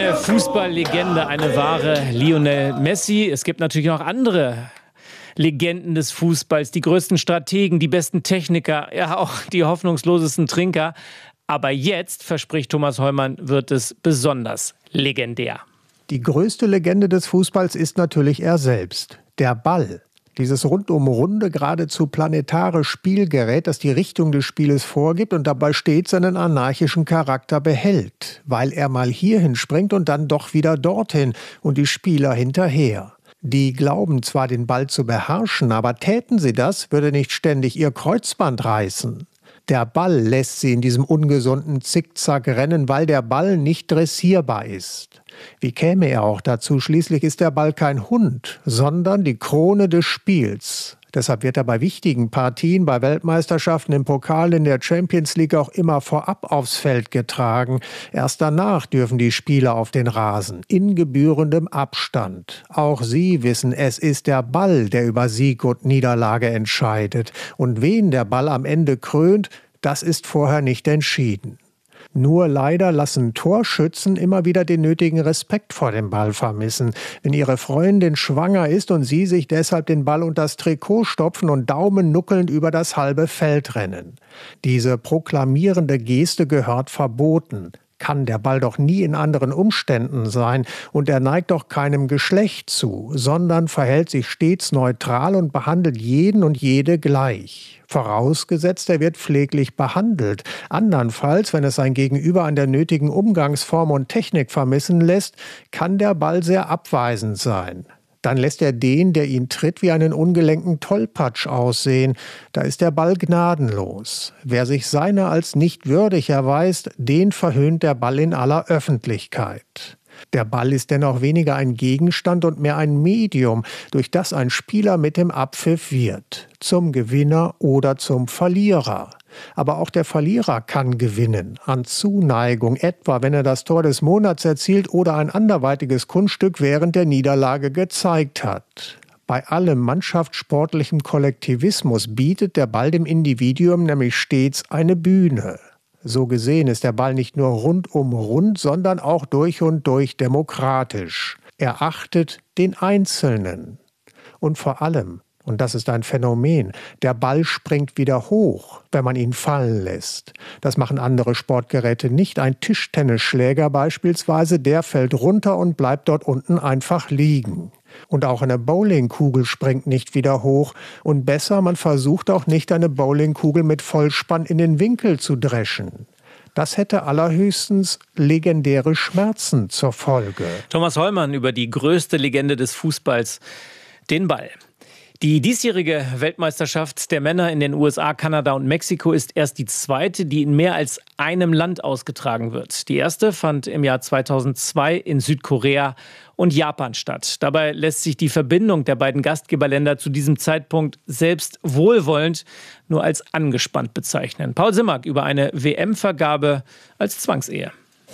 Eine Fußballlegende, eine wahre Lionel Messi. Es gibt natürlich noch andere Legenden des Fußballs, die größten Strategen, die besten Techniker, ja auch die hoffnungslosesten Trinker. Aber jetzt, verspricht Thomas Heumann, wird es besonders legendär. Die größte Legende des Fußballs ist natürlich er selbst, der Ball. Dieses rundum runde, geradezu planetare Spielgerät, das die Richtung des Spieles vorgibt und dabei stets seinen anarchischen Charakter behält, weil er mal hierhin springt und dann doch wieder dorthin und die Spieler hinterher. Die glauben zwar, den Ball zu beherrschen, aber täten sie das, würde nicht ständig ihr Kreuzband reißen. Der Ball lässt sie in diesem ungesunden Zickzack rennen, weil der Ball nicht dressierbar ist. Wie käme er auch dazu? Schließlich ist der Ball kein Hund, sondern die Krone des Spiels. Deshalb wird er bei wichtigen Partien, bei Weltmeisterschaften, im Pokal, in der Champions League auch immer vorab aufs Feld getragen. Erst danach dürfen die Spieler auf den Rasen, in gebührendem Abstand. Auch sie wissen, es ist der Ball, der über Sieg und Niederlage entscheidet. Und wen der Ball am Ende krönt, das ist vorher nicht entschieden. Nur leider lassen Torschützen immer wieder den nötigen Respekt vor dem Ball vermissen. Wenn ihre Freundin schwanger ist und sie sich deshalb den Ball unter das Trikot stopfen und daumennuckelnd über das halbe Feld rennen. Diese proklamierende Geste gehört verboten. Kann der Ball doch nie in anderen Umständen sein und er neigt doch keinem Geschlecht zu, sondern verhält sich stets neutral und behandelt jeden und jede gleich. Vorausgesetzt, er wird pfleglich behandelt. Andernfalls, wenn es sein Gegenüber an der nötigen Umgangsform und Technik vermissen lässt, kann der Ball sehr abweisend sein. Dann lässt er den, der ihn tritt, wie einen ungelenken Tollpatsch aussehen. Da ist der Ball gnadenlos. Wer sich seiner als nicht würdig erweist, den verhöhnt der Ball in aller Öffentlichkeit. Der Ball ist dennoch weniger ein Gegenstand und mehr ein Medium, durch das ein Spieler mit dem Abpfiff wird. Zum Gewinner oder zum Verlierer. Aber auch der Verlierer kann gewinnen, an Zuneigung, etwa wenn er das Tor des Monats erzielt oder ein anderweitiges Kunststück während der Niederlage gezeigt hat. Bei allem mannschaftssportlichen Kollektivismus bietet der Ball dem Individuum nämlich stets eine Bühne. So gesehen ist der Ball nicht nur rundum rund, sondern auch durch und durch demokratisch. Er achtet den Einzelnen. Und vor allem, und das ist ein Phänomen, der Ball springt wieder hoch, wenn man ihn fallen lässt. Das machen andere Sportgeräte nicht. Ein Tischtennisschläger beispielsweise, der fällt runter und bleibt dort unten einfach liegen. Und auch eine Bowlingkugel springt nicht wieder hoch. Und besser, man versucht auch nicht, eine Bowlingkugel mit Vollspann in den Winkel zu dreschen. Das hätte allerhöchstens legendäre Schmerzen zur Folge. Thomas Heumann über die größte Legende des Fußballs, den Ball. Die diesjährige Weltmeisterschaft der Männer in den USA, Kanada und Mexiko ist erst die zweite, die in mehr als einem Land ausgetragen wird. Die erste fand im Jahr 2002 in Südkorea und Japan statt. Dabei lässt sich die Verbindung der beiden Gastgeberländer zu diesem Zeitpunkt selbst wohlwollend nur als angespannt bezeichnen. Paul Simmak über eine WM-Vergabe als Zwangsehe.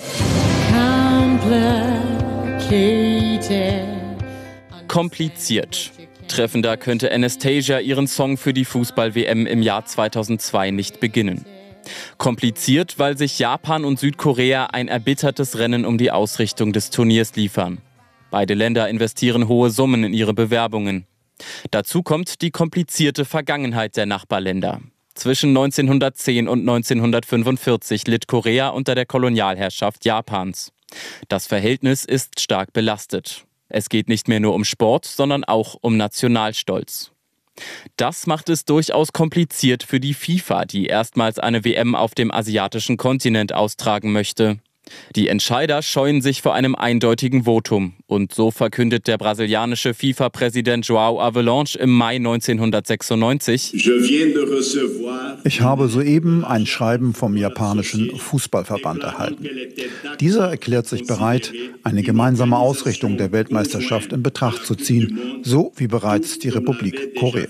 Kompliziert. Treffender könnte Anastasia ihren Song für die Fußball-WM im Jahr 2002 nicht beginnen. Kompliziert, weil sich Japan und Südkorea ein erbittertes Rennen um die Ausrichtung des Turniers liefern. Beide Länder investieren hohe Summen in ihre Bewerbungen. Dazu kommt die komplizierte Vergangenheit der Nachbarländer. Zwischen 1910 und 1945 litt Korea unter der Kolonialherrschaft Japans. Das Verhältnis ist stark belastet. Es geht nicht mehr nur um Sport, sondern auch um Nationalstolz. Das macht es durchaus kompliziert für die FIFA, die erstmals eine WM auf dem asiatischen Kontinent austragen möchte. Die Entscheider scheuen sich vor einem eindeutigen Votum. Und so verkündet der brasilianische FIFA-Präsident João Havelange im Mai 1996: Ich habe soeben ein Schreiben vom japanischen Fußballverband erhalten. Dieser erklärt sich bereit, eine gemeinsame Ausrichtung der Weltmeisterschaft in Betracht zu ziehen, so wie bereits die Republik Korea.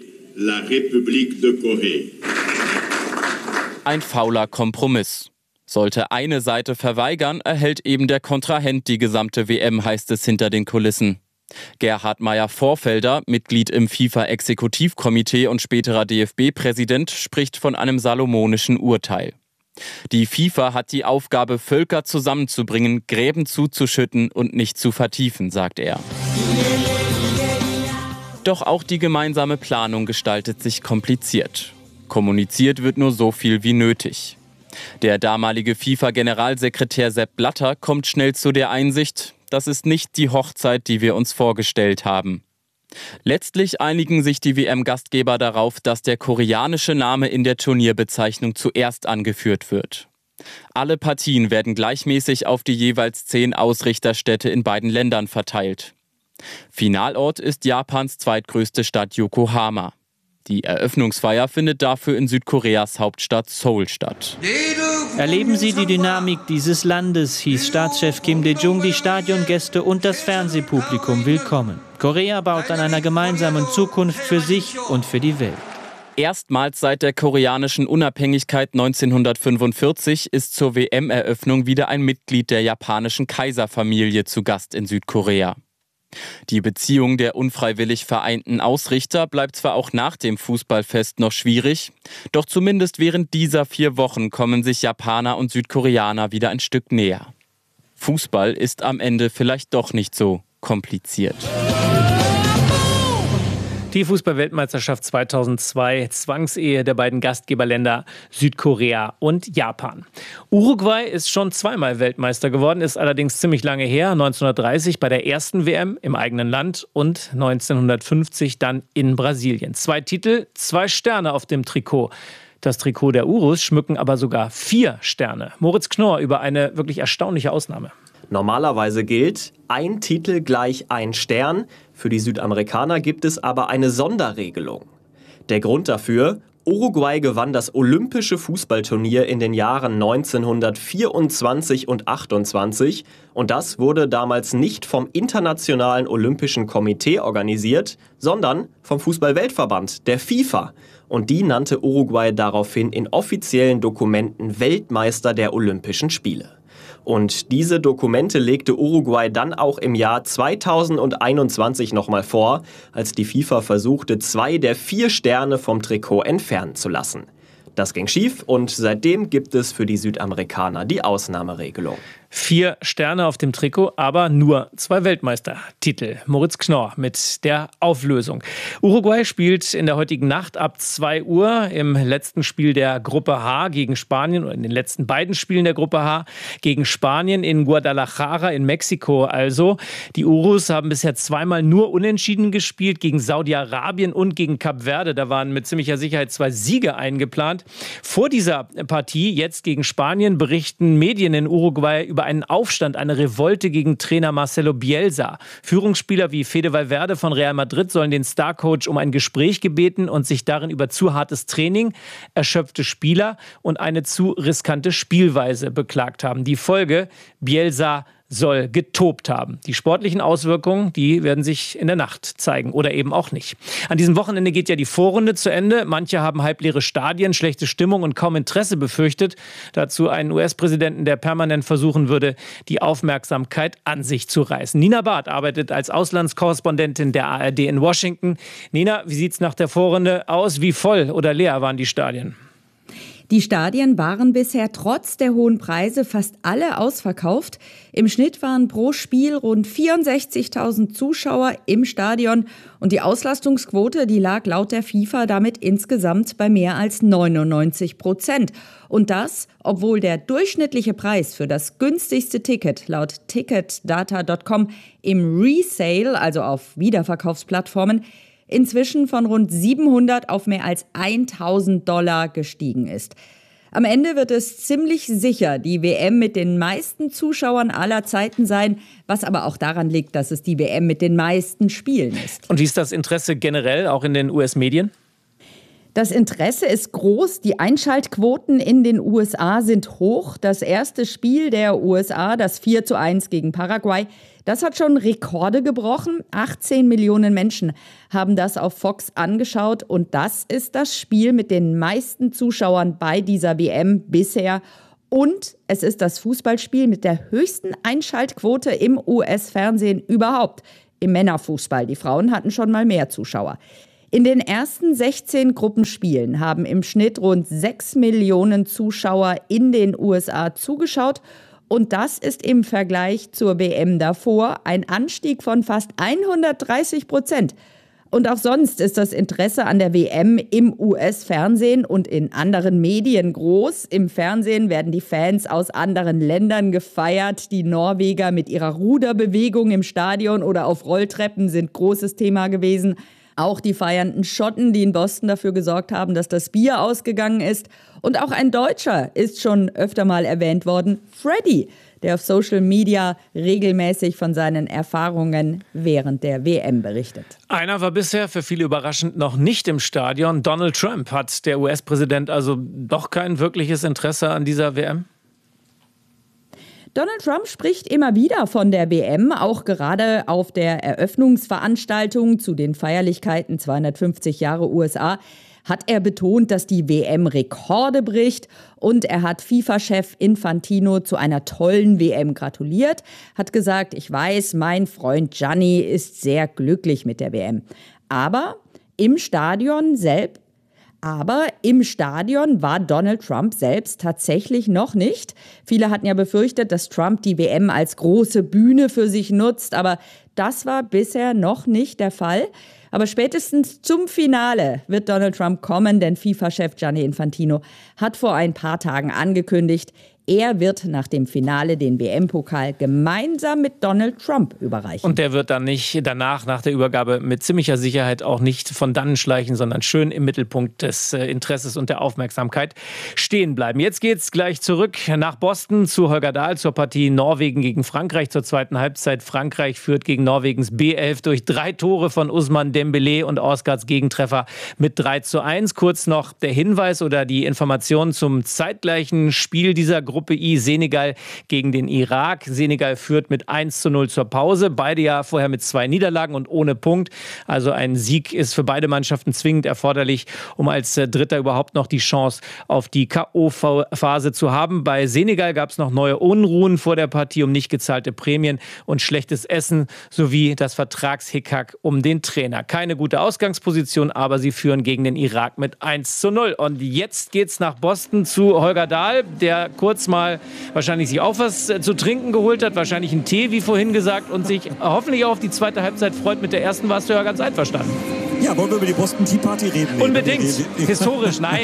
Ein fauler Kompromiss. Sollte eine Seite verweigern, erhält eben der Kontrahent die gesamte WM, heißt es hinter den Kulissen. Gerhard Meyer-Vorfelder, Mitglied im FIFA-Exekutivkomitee und späterer DFB-Präsident, spricht von einem salomonischen Urteil. Die FIFA hat die Aufgabe, Völker zusammenzubringen, Gräben zuzuschütten und nicht zu vertiefen, sagt er. Doch auch die gemeinsame Planung gestaltet sich kompliziert. Kommuniziert wird nur so viel wie nötig. Der damalige FIFA-Generalsekretär Sepp Blatter kommt schnell zu der Einsicht, das ist nicht die Hochzeit, die wir uns vorgestellt haben. Letztlich einigen sich die WM-Gastgeber darauf, dass der koreanische Name in der Turnierbezeichnung zuerst angeführt wird. Alle Partien werden gleichmäßig auf die jeweils 10 Ausrichterstädte in beiden Ländern verteilt. Finalort ist Japans zweitgrößte Stadt Yokohama. Die Eröffnungsfeier findet dafür in Südkoreas Hauptstadt Seoul statt. Erleben Sie die Dynamik dieses Landes, hieß Staatschef Kim Dae-jung die Stadiongäste und das Fernsehpublikum willkommen. Korea baut an einer gemeinsamen Zukunft für sich und für die Welt. Erstmals seit der koreanischen Unabhängigkeit 1945 ist zur WM-Eröffnung wieder ein Mitglied der japanischen Kaiserfamilie zu Gast in Südkorea. Die Beziehung der unfreiwillig vereinten Ausrichter bleibt zwar auch nach dem Fußballfest noch schwierig, doch zumindest während dieser 4 Wochen kommen sich Japaner und Südkoreaner wieder ein Stück näher. Fußball ist am Ende vielleicht doch nicht so kompliziert. Die Fußball-Weltmeisterschaft 2002, Zwangsehe der beiden Gastgeberländer Südkorea und Japan. Uruguay ist schon 2-mal Weltmeister geworden, ist allerdings ziemlich lange her. 1930 bei der ersten WM im eigenen Land und 1950 dann in Brasilien. 2 Titel, 2 Sterne auf dem Trikot. Das Trikot der Urus schmücken aber sogar 4 Sterne. Moritz Knorr über eine wirklich erstaunliche Ausnahme. Normalerweise gilt, ein Titel gleich ein Stern. Für die Südamerikaner gibt es aber eine Sonderregelung. Der Grund dafür: Uruguay gewann das olympische Fußballturnier in den Jahren 1924 und 28 und das wurde damals nicht vom Internationalen Olympischen Komitee organisiert, sondern vom Fußball-Weltverband, der FIFA. Und die nannte Uruguay daraufhin in offiziellen Dokumenten Weltmeister der Olympischen Spiele. Und diese Dokumente legte Uruguay dann auch im Jahr 2021 nochmal vor, als die FIFA versuchte, 2 der 4 Sterne vom Trikot entfernen zu lassen. Das ging schief und seitdem gibt es für die Südamerikaner die Ausnahmeregelung. 4 Sterne auf dem Trikot, aber nur 2 Weltmeistertitel. Moritz Knorr mit der Auflösung. Uruguay spielt in der heutigen Nacht ab 2 Uhr im letzten Spiel der Gruppe H gegen Spanien, oder in den letzten beiden Spielen der Gruppe H gegen Spanien in Guadalajara in Mexiko. Also die Urus haben bisher 2-mal nur unentschieden gespielt, gegen Saudi-Arabien und gegen Kap Verde. Da waren mit ziemlicher Sicherheit 2 Siege eingeplant. Vor dieser Partie, jetzt gegen Spanien, berichten Medien in Uruguay über einen Aufstand, eine Revolte gegen Trainer Marcelo Bielsa. Führungsspieler wie Fede Valverde von Real Madrid sollen den Starcoach um ein Gespräch gebeten und sich darin über zu hartes Training, erschöpfte Spieler und eine zu riskante Spielweise beklagt haben. Die Folge: Bielsa soll getobt haben. Die sportlichen Auswirkungen, die werden sich in der Nacht zeigen oder eben auch nicht. An diesem Wochenende geht ja die Vorrunde zu Ende. Manche haben halbleere Stadien, schlechte Stimmung und kaum Interesse befürchtet. Dazu einen US-Präsidenten, der permanent versuchen würde, die Aufmerksamkeit an sich zu reißen. Nina Barth arbeitet als Auslandskorrespondentin der ARD in Washington. Nina, wie sieht's nach der Vorrunde aus? Wie voll oder leer waren die Stadien? Die Stadien waren bisher trotz der hohen Preise fast alle ausverkauft. Im Schnitt waren pro Spiel rund 64.000 Zuschauer im Stadion und die Auslastungsquote, die lag laut der FIFA damit insgesamt bei mehr als 99%. Und das, obwohl der durchschnittliche Preis für das günstigste Ticket laut Ticketdata.com im Resale, also auf Wiederverkaufsplattformen, inzwischen von rund 700 auf mehr als $1.000 gestiegen ist. Am Ende wird es ziemlich sicher die WM mit den meisten Zuschauern aller Zeiten sein, was aber auch daran liegt, dass es die WM mit den meisten Spielen ist. Und wie ist das Interesse generell auch in den US-Medien? Das Interesse ist groß, die Einschaltquoten in den USA sind hoch. Das erste Spiel der USA, das 4:1 gegen Paraguay, das hat schon Rekorde gebrochen. 18 Millionen Menschen haben das auf Fox angeschaut und das ist das Spiel mit den meisten Zuschauern bei dieser WM bisher. Und es ist das Fußballspiel mit der höchsten Einschaltquote im US-Fernsehen überhaupt, im Männerfußball. Die Frauen hatten schon mal mehr Zuschauer. In den ersten 16 Gruppenspielen haben im Schnitt rund 6 Millionen Zuschauer in den USA zugeschaut. Und das ist im Vergleich zur WM davor ein Anstieg von fast 130%. Und auch sonst ist das Interesse an der WM im US-Fernsehen und in anderen Medien groß. Im Fernsehen werden die Fans aus anderen Ländern gefeiert. Die Norweger mit ihrer Ruderbewegung im Stadion oder auf Rolltreppen sind großes Thema gewesen. Auch die feiernden Schotten, die in Boston dafür gesorgt haben, dass das Bier ausgegangen ist. Und auch ein Deutscher ist schon öfter mal erwähnt worden, Freddy, der auf Social Media regelmäßig von seinen Erfahrungen während der WM berichtet. Einer war bisher für viele überraschend noch nicht im Stadion. Donald Trump. Hat der US-Präsident also doch kein wirkliches Interesse an dieser WM? Donald Trump spricht immer wieder von der WM, auch gerade auf der Eröffnungsveranstaltung zu den Feierlichkeiten 250 Jahre USA hat er betont, dass die WM Rekorde bricht, und er hat FIFA-Chef Infantino zu einer tollen WM gratuliert, hat gesagt, ich weiß, mein Freund Gianni ist sehr glücklich mit der WM. Aber im Stadion war Donald Trump selbst tatsächlich noch nicht. Viele hatten ja befürchtet, dass Trump die WM als große Bühne für sich nutzt, aber das war bisher noch nicht der Fall. Aber spätestens zum Finale wird Donald Trump kommen, denn FIFA-Chef Gianni Infantino hat vor ein paar Tagen angekündigt, er wird nach dem Finale den WM-Pokal gemeinsam mit Donald Trump überreichen. Und der wird dann nicht danach, nach der Übergabe, mit ziemlicher Sicherheit auch nicht von dannen schleichen, sondern schön im Mittelpunkt des Interesses und der Aufmerksamkeit stehen bleiben. Jetzt geht's gleich zurück nach Boston zu Holger Dahl zur Partie Norwegen gegen Frankreich zur zweiten Halbzeit. Frankreich führt gegen Norwegens B11 durch 3 Tore von Ousmane Dembélé und Oscards Gegentreffer mit 3:1. Kurz noch der Hinweis oder die Information zum zeitgleichen Spiel dieser Gruppe I, Senegal gegen den Irak. Senegal führt mit 1:0 zur Pause. Beide ja vorher mit 2 Niederlagen und ohne Punkt. Also ein Sieg ist für beide Mannschaften zwingend erforderlich, um als Dritter überhaupt noch die Chance auf die K.O.-Phase zu haben. Bei Senegal gab es noch neue Unruhen vor der Partie um nicht gezahlte Prämien und schlechtes Essen sowie das Vertragshickhack um den Trainer. Keine gute Ausgangsposition, aber sie führen gegen den Irak mit 1:0. Und jetzt geht's nach Boston zu Holger Dahl, der kurz mal wahrscheinlich sich auch was zu trinken geholt hat, wahrscheinlich einen Tee, wie vorhin gesagt, und sich hoffentlich auch auf die zweite Halbzeit freut. Mit der ersten warst du ja ganz einverstanden. Ja, wollen wir über die Boston Tea Party reden? Unbedingt. Historisch, nein.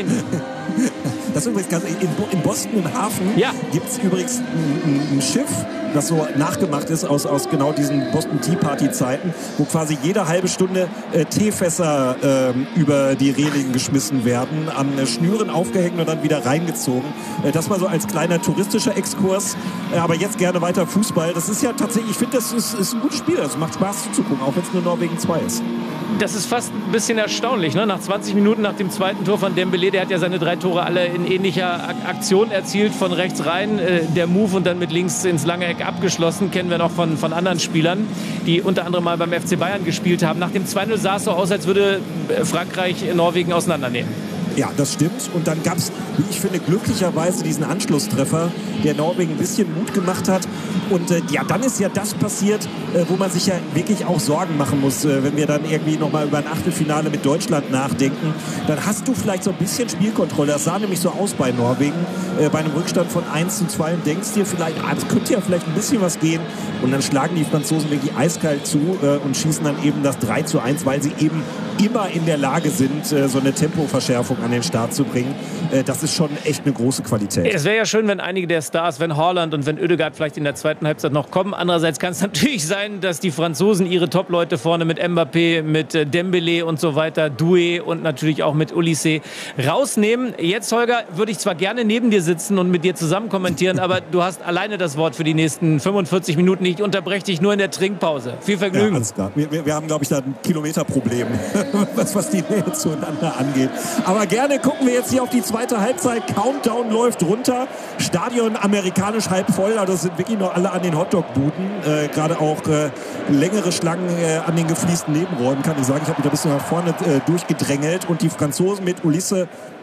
Das ist übrigens ganz, in Boston im Hafen gibt es übrigens ein Schiff, das so nachgemacht ist aus genau diesen Boston Tea Party Zeiten, wo quasi jede halbe Stunde Teefässer über die Reling geschmissen werden, an Schnüren aufgehängt und dann wieder reingezogen. Das mal so als kleiner touristischer Exkurs. Aber jetzt gerne weiter Fußball. Das ist ja tatsächlich, ich finde, das ist ein gutes Spiel. Es macht Spaß zuzugucken, auch wenn es nur Norwegen 2 ist. Das ist fast ein bisschen erstaunlich, ne? Nach 20 Minuten nach dem zweiten Tor von Dembélé, der hat ja seine 3 Tore alle in ähnlicher Aktion erzielt, von rechts rein, der Move und dann mit links ins lange Eck abgeschlossen, kennen wir noch von anderen Spielern, die unter anderem mal beim FC Bayern gespielt haben. Nach dem 2:0 sah es so aus, als würde Frankreich Norwegen auseinandernehmen. Ja, das stimmt. Und dann gab es, wie ich finde, glücklicherweise diesen Anschlusstreffer, der Norwegen ein bisschen Mut gemacht hat. Und dann ist ja das passiert, wo man sich ja wirklich auch Sorgen machen muss, wenn wir dann irgendwie nochmal über ein Achtelfinale mit Deutschland nachdenken. Dann hast du vielleicht so ein bisschen Spielkontrolle. Das sah nämlich so aus bei Norwegen, bei einem Rückstand von 1:2 und denkst dir vielleicht, es könnte ja vielleicht ein bisschen was gehen. Und dann schlagen die Franzosen wirklich eiskalt zu und schießen dann eben das 3:1, weil sie eben immer in der Lage sind, so eine Tempoverschärfung an den Start zu bringen. Das ist schon echt eine große Qualität. Es wäre ja schön, wenn einige der Stars, wenn Haaland und wenn Ødegaard vielleicht in der zweiten Halbzeit noch kommen. Andererseits kann es natürlich sein, dass die Franzosen ihre Top-Leute vorne mit Mbappé, mit Dembélé und so weiter, Doué und natürlich auch mit Olise rausnehmen. Jetzt, Holger, würde ich zwar gerne neben dir sitzen und mit dir zusammen kommentieren, aber du hast alleine das Wort für die nächsten 45 Minuten. Ich unterbreche dich nur in der Trinkpause. Viel Vergnügen. Ja, alles klar. Wir haben, glaube ich, da ein Kilometerproblem, was die Nähe zueinander angeht. Aber gerne gucken wir jetzt hier auf die zweite Halbzeit. Countdown läuft runter. Stadion amerikanisch halb voll. Also sind wirklich noch alle an den Hotdog-Buden. Gerade auch längere Schlangen an den gefliesten Nebenräumen, kann ich sagen. Ich habe mich da ein bisschen nach vorne durchgedrängelt. Und die Franzosen mit Olise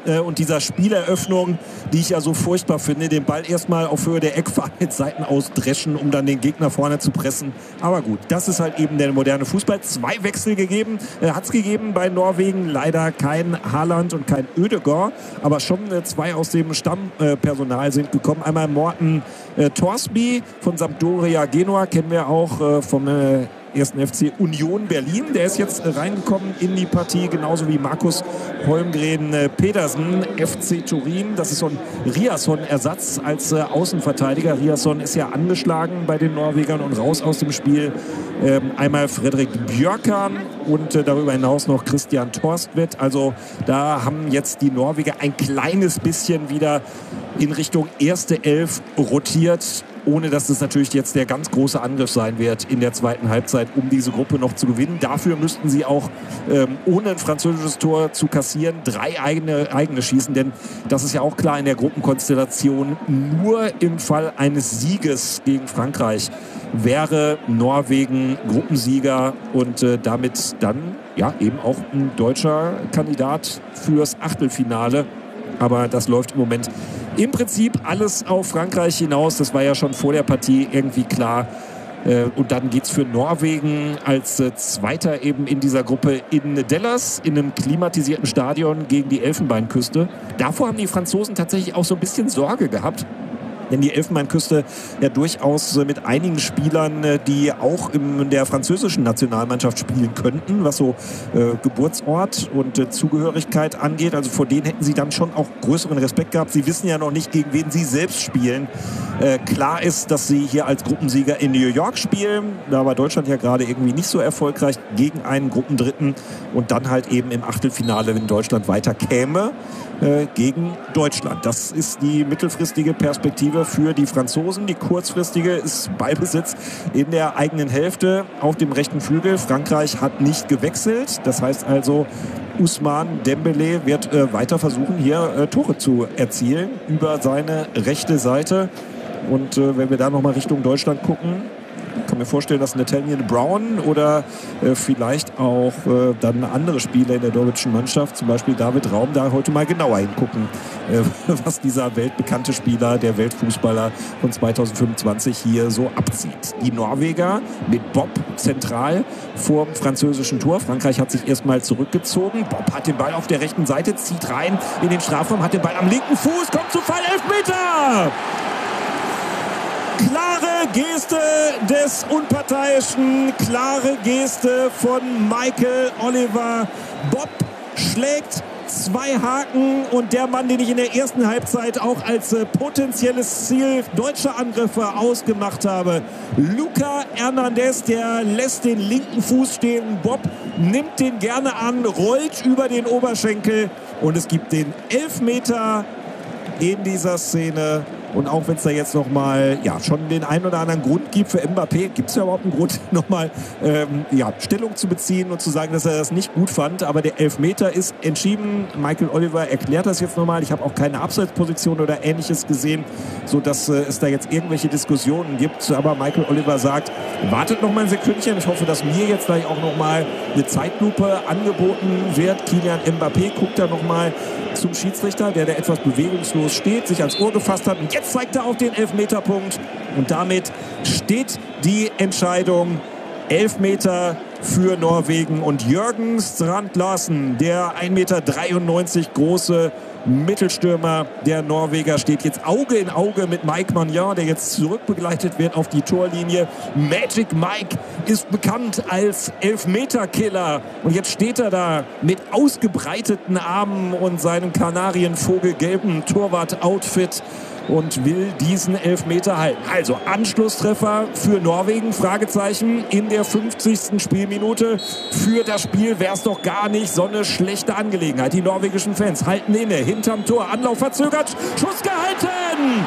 und dieser Spieleröffnung, die ich ja so furchtbar finde, den Ball erstmal auf Höhe der Eckfahne mit Seiten ausdreschen, um dann den Gegner vorne zu pressen. Aber gut, das ist halt eben der moderne Fußball. 2 Wechsel hat es gegeben bei Norwegen. Leider kein Haaland und kein Ødegaard, aber schon 2 aus dem Stammpersonal sind gekommen. Einmal Morten Torsby von Sampdoria Genua, kennen wir auch vom 1. FC Union Berlin. Der ist jetzt reingekommen in die Partie, genauso wie Markus Holmgren Pedersen, FC Turin. Das ist so ein Riasson-Ersatz als Außenverteidiger. Riasson ist ja angeschlagen bei den Norwegern und raus aus dem Spiel. Einmal Frederik Bjørkan und darüber hinaus noch Christian Torstvedt. Also da haben jetzt die Norweger ein kleines bisschen wieder in Richtung erste Elf rotiert, ohne dass es natürlich jetzt der ganz große Angriff sein wird in der zweiten Halbzeit, um diese Gruppe noch zu gewinnen. Dafür müssten sie auch ohne ein französisches Tor zu kassieren 3 eigene schießen, denn das ist ja auch klar in der Gruppenkonstellation. Nur im Fall eines Sieges gegen Frankreich wäre Norwegen Gruppensieger und damit dann ja eben auch ein deutscher Kandidat fürs Achtelfinale. Aber das läuft im Moment im Prinzip alles auf Frankreich hinaus. Das war ja schon vor der Partie irgendwie klar. Und dann geht es für Norwegen als Zweiter eben in dieser Gruppe in Dallas, in einem klimatisierten Stadion gegen die Elfenbeinküste. Davor haben die Franzosen tatsächlich auch so ein bisschen Sorge gehabt. Denn die Elfenbeinküste ja durchaus mit einigen Spielern, die auch in der französischen Nationalmannschaft spielen könnten, was so Geburtsort und Zugehörigkeit angeht. Also vor denen hätten sie dann schon auch größeren Respekt gehabt. Sie wissen ja noch nicht, gegen wen sie selbst spielen. Klar ist, dass sie hier als Gruppensieger in New York spielen. Da war Deutschland ja gerade irgendwie nicht so erfolgreich gegen einen Gruppendritten. Und dann halt eben im Achtelfinale, wenn Deutschland weiter käme, gegen Deutschland. Das ist die mittelfristige Perspektive für die Franzosen. Die kurzfristige ist Ballbesitz in der eigenen Hälfte auf dem rechten Flügel. Frankreich hat nicht gewechselt. Das heißt also, Ousmane Dembélé wird weiter versuchen, hier Tore zu erzielen über seine rechte Seite. Und wenn wir da nochmal Richtung Deutschland gucken, kann mir vorstellen, dass Nathaniel Brown oder vielleicht auch dann andere Spieler in der deutschen Mannschaft, zum Beispiel David Raum, da heute mal genauer hingucken, was dieser weltbekannte Spieler, der Weltfußballer von 2025 hier so abzieht. Die Norweger mit Bob zentral vorm französischen Tor. Frankreich hat sich erstmal zurückgezogen. Bob hat den Ball auf der rechten Seite, zieht rein in den Strafraum, hat den Ball am linken Fuß, kommt zu Fall, Elfmeter! Klare Geste des Unparteiischen, klare Geste von Michael Oliver. Bob schlägt 2 Haken und der Mann, den ich in der ersten Halbzeit auch als potenzielles Ziel deutscher Angriffe ausgemacht habe, Luca Hernandez, der lässt den linken Fuß stehen. Bob nimmt den gerne an, rollt über den Oberschenkel und es gibt den Elfmeter in dieser Szene. Und auch wenn es da jetzt nochmal schon den einen oder anderen Grund gibt für Mbappé, gibt es ja überhaupt einen Grund, nochmal Stellung zu beziehen und zu sagen, dass er das nicht gut fand. Aber der Elfmeter ist entschieden. Michael Oliver erklärt das jetzt nochmal. Ich habe auch keine Abseitsposition oder Ähnliches gesehen, sodass es da jetzt irgendwelche Diskussionen gibt. Aber Michael Oliver sagt, wartet noch mal ein Sekündchen. Ich hoffe, dass mir jetzt gleich auch nochmal eine Zeitlupe angeboten wird. Kylian Mbappé guckt da nochmal zum Schiedsrichter, der da etwas bewegungslos steht, sich ans Ohr gefasst hat. Und jetzt zeigt er auf den Elfmeterpunkt. Und damit steht die Entscheidung. Elfmeter für Norwegen. Und Jørgen Strand Larsen, der 1,93 Meter große Mittelstürmer der Norweger, steht jetzt Auge in Auge mit Mike Maignan, der jetzt zurückbegleitet wird auf die Torlinie. Magic Mike ist bekannt als Elfmeterkiller. Und jetzt steht er da mit ausgebreiteten Armen und seinem kanarienvogelgelben Torwart-Outfit und will diesen Elfmeter halten. Also Anschlusstreffer für Norwegen, Fragezeichen, in der 50. Spielminute. Für das Spiel wäre es doch gar nicht so eine schlechte Angelegenheit. Die norwegischen Fans halten inne, hinterm Tor, Anlauf verzögert, Schuss gehalten!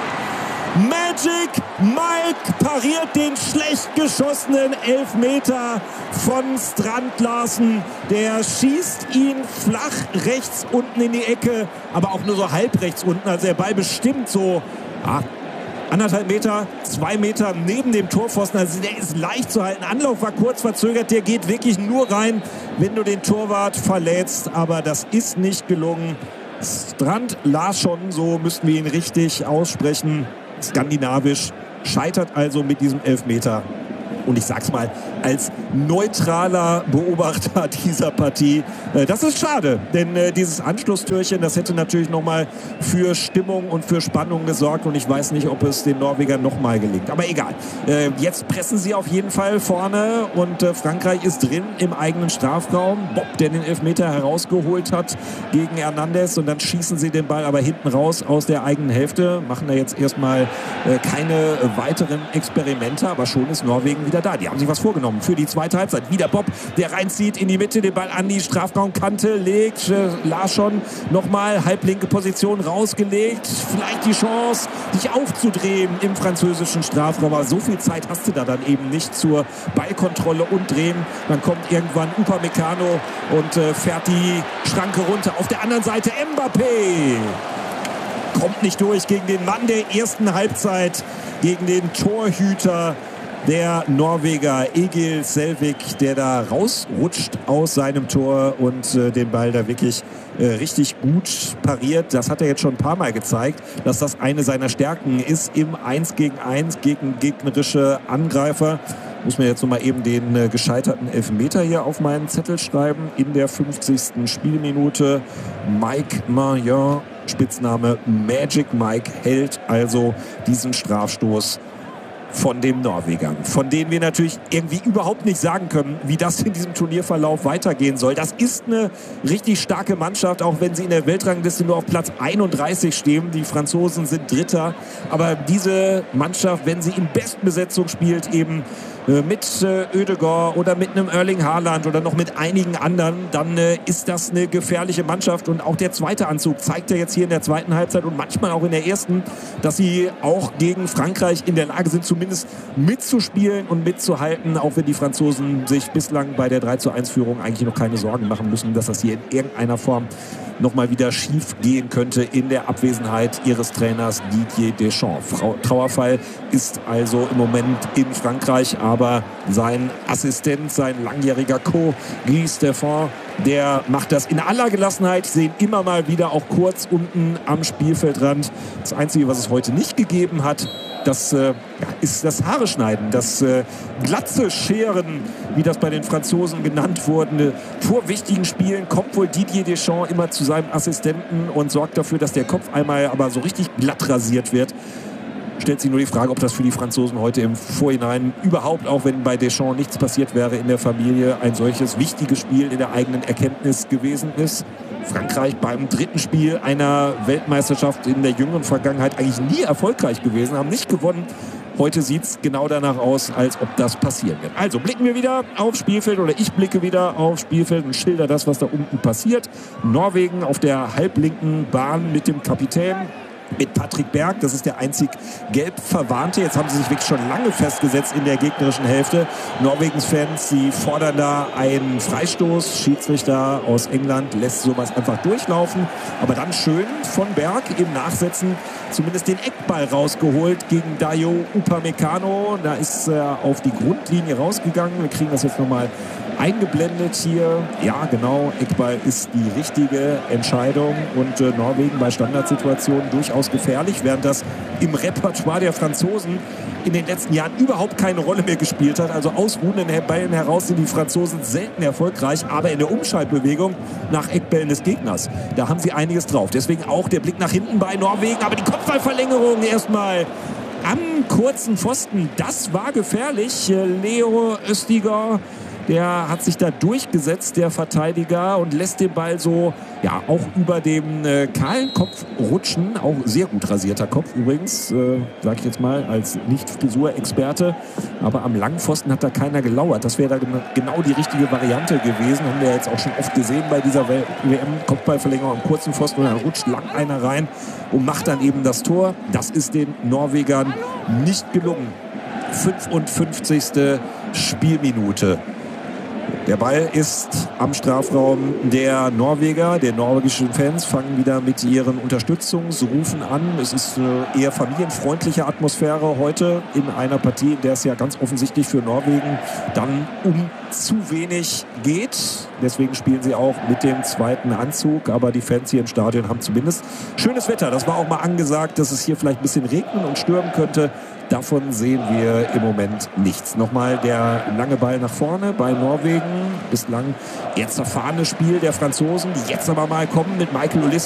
Magic Mike pariert den schlecht geschossenen Elfmeter von Strand Larsen. Der schießt ihn flach rechts unten in die Ecke, aber auch nur so halb rechts unten. Also der Ball bestimmt so 1,5 Meter, 2 Meter neben dem Torpfosten. Also der ist leicht zu halten. Anlauf war kurz verzögert. Der geht wirklich nur rein, wenn du den Torwart verletzt. Aber das ist nicht gelungen. Strand Larsson, so müssten wir ihn richtig aussprechen, skandinavisch, scheitert also mit diesem Elfmeter. Und ich sag's mal, als neutraler Beobachter dieser Partie, das ist schade, denn dieses Anschlusstürchen, das hätte natürlich nochmal für Stimmung und für Spannung gesorgt und ich weiß nicht, ob es den Norwegern nochmal gelingt. Aber egal, jetzt pressen sie auf jeden Fall vorne und Frankreich ist drin im eigenen Strafraum. Bob, der den Elfmeter herausgeholt hat gegen Hernandez und dann schießen sie den Ball aber hinten raus aus der eigenen Hälfte, machen da jetzt erstmal keine weiteren Experimente, aber schon ist Norwegen wieder da. Die haben sich was vorgenommen für die zweite Halbzeit. Wieder Bob, der reinzieht in die Mitte, den Ball an die Strafraumkante legt. Larsson nochmal halblinke Position rausgelegt. Vielleicht die Chance, sich aufzudrehen im französischen Strafraum. Aber so viel Zeit hast du da dann eben nicht zur Ballkontrolle und Drehen. Dann kommt irgendwann Upamecano und fährt die Schranke runter. Auf der anderen Seite Mbappé. Kommt nicht durch gegen den Mann der ersten Halbzeit, gegen den Torhüter der Norweger Egil Selvik, der da rausrutscht aus seinem Tor und den Ball da wirklich richtig gut pariert. Das hat er jetzt schon ein paar Mal gezeigt, dass das eine seiner Stärken ist im 1 gegen 1 gegen gegnerische Angreifer. Muss mir jetzt noch mal eben den gescheiterten Elfmeter hier auf meinen Zettel schreiben. In der 50. Spielminute Mike Maignan, Spitzname Magic Mike, hält also diesen Strafstoß von den Norwegern, von denen wir natürlich irgendwie überhaupt nicht sagen können, wie das in diesem Turnierverlauf weitergehen soll. Das ist eine richtig starke Mannschaft, auch wenn sie in der Weltrangliste nur auf Platz 31 stehen. Die Franzosen sind Dritter, aber diese Mannschaft, wenn sie in Bestbesetzung spielt, eben mit Ødegaard oder mit einem Erling Haaland oder noch mit einigen anderen, dann ist das eine gefährliche Mannschaft. Und auch der zweite Anzug zeigt ja jetzt hier in der zweiten Halbzeit und manchmal auch in der ersten, dass sie auch gegen Frankreich in der Lage sind, zumindest mitzuspielen und mitzuhalten, auch wenn die Franzosen sich bislang bei der 3:1-Führung eigentlich noch keine Sorgen machen müssen, dass das hier in irgendeiner Form nochmal wieder schief gehen könnte in der Abwesenheit ihres Trainers Didier Deschamps. Trauerfall ist also im Moment in Frankreich, aber sein Assistent, sein langjähriger Co, Guy Stéphane, der macht das in aller Gelassenheit, sehen immer mal wieder auch kurz unten am Spielfeldrand. Das Einzige, was es heute nicht gegeben hat, das ist das Haare schneiden, das Glatze scheren, wie das bei den Franzosen genannt wurde. Vor wichtigen Spielen kommt wohl Didier Deschamps immer zu seinem Assistenten und sorgt dafür, dass der Kopf einmal aber so richtig glatt rasiert wird. Stellt sich nur die Frage, ob das für die Franzosen heute im Vorhinein überhaupt, auch wenn bei Deschamps nichts passiert wäre in der Familie, ein solches wichtiges Spiel in der eigenen Erkenntnis gewesen ist. Frankreich beim dritten Spiel einer Weltmeisterschaft in der jüngeren Vergangenheit eigentlich nie erfolgreich gewesen, haben nicht gewonnen. Heute sieht es genau danach aus, als ob das passieren wird. Also blicken wir wieder aufs Spielfeld, oder ich blicke wieder aufs Spielfeld und schilder das, was da unten passiert. Norwegen auf der halblinken Bahn mit dem Kapitän, mit Patrick Berg, das ist der einzig gelb Verwarnte. Jetzt haben sie sich wirklich schon lange festgesetzt in der gegnerischen Hälfte. Norwegens Fans, sie fordern da einen Freistoß. Schiedsrichter aus England lässt sowas einfach durchlaufen. Aber dann schön von Berg im Nachsetzen zumindest den Eckball rausgeholt gegen Dayo Upamecano. Da ist er auf die Grundlinie rausgegangen. Wir kriegen das jetzt nochmal eingeblendet hier. Ja, genau, Eckball ist die richtige Entscheidung und Norwegen bei Standardsituationen durchaus gefährlich, während das im Repertoire der Franzosen in den letzten Jahren überhaupt keine Rolle mehr gespielt hat. Also aus ruhenden Bällen heraus sind die Franzosen selten erfolgreich, aber in der Umschaltbewegung nach Eckbällen des Gegners, da haben sie einiges drauf. Deswegen auch der Blick nach hinten bei Norwegen, aber die Kopfballverlängerung erstmal am kurzen Pfosten, das war gefährlich. Leo Østigård, der hat sich da durchgesetzt, der Verteidiger, und lässt den Ball so, ja, auch über dem kahlen Kopf rutschen. Auch sehr gut rasierter Kopf übrigens, sag ich jetzt mal, als Nicht-Frisur-Experte. Aber am langen Pfosten hat da keiner gelauert. Das wäre da genau die richtige Variante gewesen. Haben wir jetzt auch schon oft gesehen bei dieser WM-Kopfballverlängerung am kurzen Pfosten. Und dann rutscht lang einer rein und macht dann eben das Tor. Das ist den Norwegern nicht gelungen. 55. Spielminute. Der Ball ist am Strafraum der Norweger. Die norwegischen Fans fangen wieder mit ihren Unterstützungsrufen an. Es ist eher familienfreundliche Atmosphäre heute in einer Partie, in der es ja ganz offensichtlich für Norwegen dann um zu wenig geht. Deswegen spielen sie auch mit dem zweiten Anzug. Aber die Fans hier im Stadion haben zumindest schönes Wetter. Das war auch mal angesagt, dass es hier vielleicht ein bisschen regnen und stürmen könnte. Davon sehen wir im Moment nichts. Nochmal der lange Ball nach vorne bei Norwegen. Bislang jetzt erfahrenes Spiel der Franzosen, die jetzt aber mal kommen mit Michael Olise.